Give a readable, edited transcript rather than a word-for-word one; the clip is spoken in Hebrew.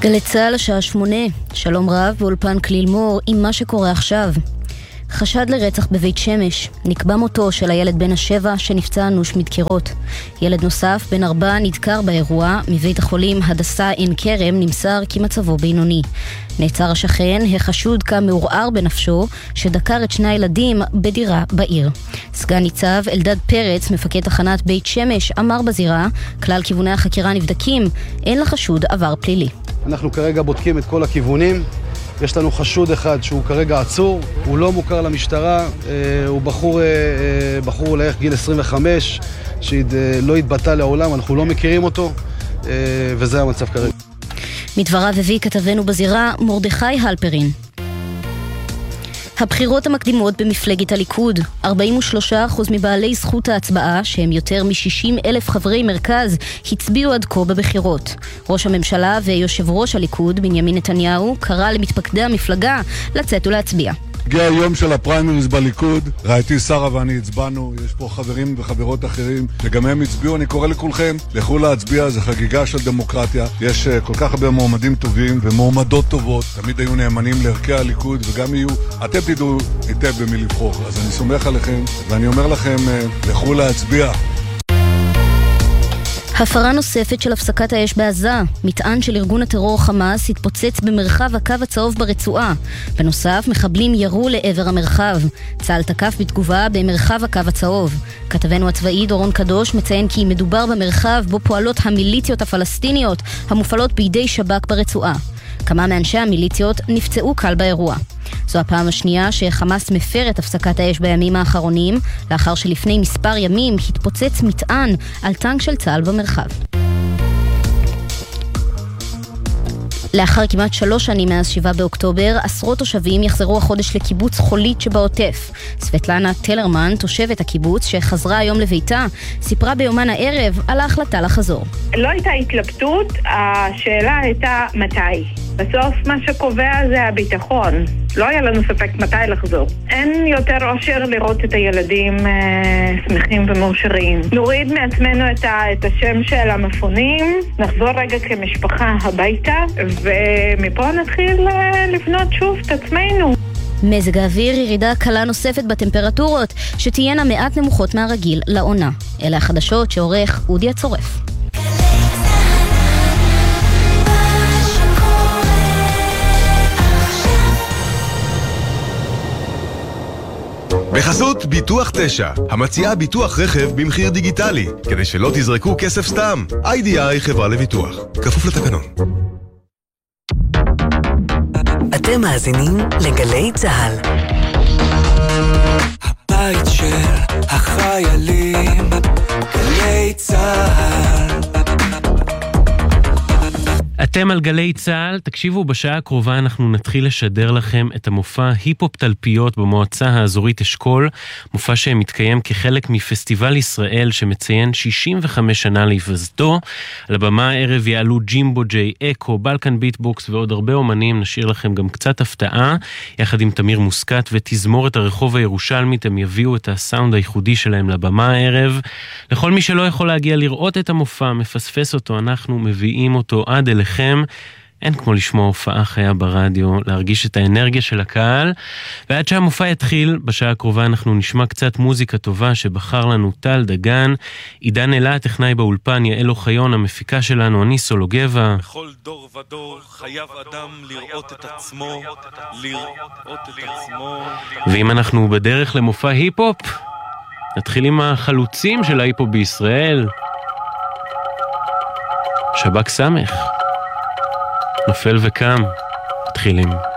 גלי צהל השעה 8, שלום רב באולפן כליל מור עם מה שקורה עכשיו. חשד לרצח בבית שמש, נקבע מותו של הילד בן ה7 שנפצע אנוש מדקירות. ילד נוסף בן 4 נדקר באירוע, מבית החולים הדסה עין כרם נמסר כי מצבו בינוני. נעצר השכן, החשוד כמעורער בנפשו, שדקר את שני הילדים בדירה בעיר. סגן ניצב אלדד פרץ, מפקד תחנת בית שמש, אמר בזירה, כלל כיווני החקירה נבדקים, אין לחשוד עבר פלילי. אנחנו כרגע בודקים את כל הכיוונים. יש לנו חשוד אחד שהוא כרגע עצור, הוא לא מוכר למשטרה, הוא בחור להערך גיל 25, שלא התבטא לעולם, אנחנו לא מכירים אותו, וזה המצב כרגע. מדבריו הביא כתבנו בזירה מרדכי הלפרין. הבחירות המקדימות במפלגת הליכוד, 43% מבעלי זכות ההצבעה, שהם יותר מ-60,000 חברי מרכז, הצביעו עד כה בבחירות. ראש הממשלה ויושב ראש הליכוד, בנימין נתניהו, קרא למתפקדי המפלגה לצאת ולהצביע. הגיע היום של הפריימריז בליכוד, ראיתי שרה ואני הצבענו, יש פה חברים וחברות אחרים שגם הם הצביעו, אני קורא לכולכם, לכו להצביע, זה חגיגה של דמוקרטיה, יש כל כך הרבה מועמדים טובים ומועמדות טובות, תמיד היו נאמנים לערכי הליכוד וגם יהיו, אתם תדעו היטב במי לבחור, אז אני סומך עליכם ואני אומר לכם, לכו להצביע. הפרה נוספת של הפסקת האש בעזה, מטען של ארגון הטרור חמאס התפוצץ במרחב הקו הצהוב ברצועה. בנוסף, מחבלים ירו לעבר המרחב. צה"ל תקף בתגובה במרחב הקו הצהוב. כתבנו הצבאי דורון קדוש מציין כי מדובר במרחב בו פועלות המיליציות הפלסטיניות המופעלות בידי שב"כ ברצועה. כמה מאנשי המיליציות נפצעו קל באירוע. זו הפעם השנייה שחמאס מפר את הפסקת האש בימים האחרונים, לאחר שלפני מספר ימים התפוצץ מטען על טנק של צה"ל במרחב. לאחר כמעט 3 שנים מאז 7 באוקטובר, עשרות תושבים יחזרו החודש לקיבוץ חולית שבעוטף. סבטלנה טלרמן, תושבת הקיבוץ שחזרה היום לביתה, סיפרה ביומן הערב על ההחלטה לחזור. לא הייתה התלבטות, השאלה הייתה מתי. בסוף מה שקובע זה הביטחון. לא היה לנו ספק מתי לחזור. אין יותר אושר לראות את הילדים שמחים ומאושרים. נוריד מעצמנו את השם של המפונים, נחזור רגע כמשפחה הביתה, ומפה נתחיל לבנות שוב את עצמנו. מזג האוויר, ירידה קלה נוספת בטמפרטורות, שתהיינה מעט נמוכות מהרגיל לעונה. אלה החדשות שעורך אודי הצורף. בחסות ביטוח 9, המציעה ביטוח רכב במחיר דיגיטלי, כדי שלא תזרקו כסף סתם. IDI חברה לביטוח, כפוף לתקנון. אתם מאזינים לגלי צהל. הבית של החיילים, גלי צהל. אתם על גלי צהל, תקשיבו, בשעה הקרובה אנחנו נתחיל לשדר לכם את המופע היפופ תלפיות במועצה האזורית אשכול, מופע שמתקיים כחלק מפסטיבל ישראל שמציין 65 שנה להיווסדו. על הבמה הערב יעלו ג'ימבו ג'יי, אקו, בלקן ביטבוקס ועוד הרבה אומנים. נשאיר לכם גם קצת הפתעה, יחד עם תמיר מוסקת ותזמורת הרחוב הירושלמית, הם יביאו את הסאונד הייחודי שלהם לבמה הערב. לכל מי שלא יכול להגיע לראות את המופע, מפספס אותו, אנחנו מביאים אותו עד אליכם. אין כמו לשמוע הופעה חיה ברדיו, להרגיש את האנרגיה של הקהל. ועד שהמופע יתחיל, בשעה הקרובה אנחנו נשמע קצת מוזיקה טובה שבחר לנו טל דגן, עידן אלה, טכנאי באולפן, יעל אוחיון, המפיקה שלנו, אני סולוגבה. בכל דור ודור חייב אדם לראות את עצמו, ואם אנחנו בדרך למופע היפ-הופ, נתחיל עם החלוצים של ההיפ-הופ בישראל. שב"כ סמך. נופל וקם, מתחילים.